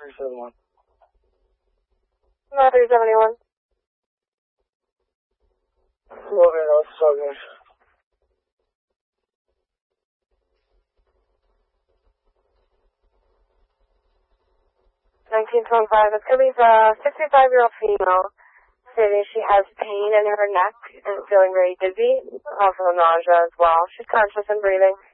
371. Not 371. Okay, no, it's all good. It's going to be the 65-year-old female stating she has pain in her neck and feeling very dizzy, also nausea as well. She's conscious and breathing.